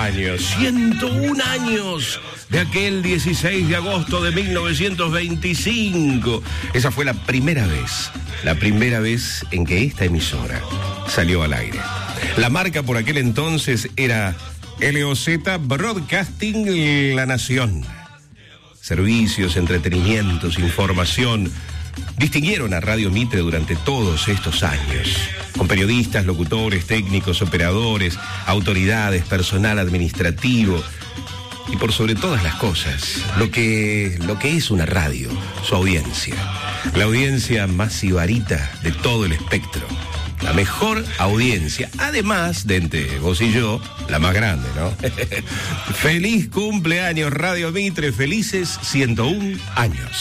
años, 101 años de aquel 16 de agosto de 1925. Esa fue la primera vez en que esta emisora salió al aire. La marca por aquel entonces era LOZ Broadcasting La Nación. Servicios, entretenimientos, información distinguieron a Radio Mitre durante todos estos años, con periodistas, locutores, técnicos, operadores, autoridades, personal administrativo y por sobre todas las cosas, lo que es una radio, su audiencia, la audiencia más sibarita de todo el espectro, la mejor audiencia, además de entre vos y yo, la más grande, ¿no? Feliz cumpleaños Radio Mitre, felices 101 años.